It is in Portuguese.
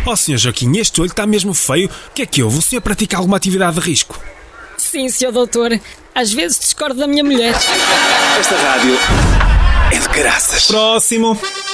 Oh, Sr. Joaquim, este olho está mesmo feio. O que é que houve? O senhor pratica alguma atividade de risco? Sim, Sr. Doutor. Às vezes discordo da minha mulher. Esta rádio é de caraças. Próximo.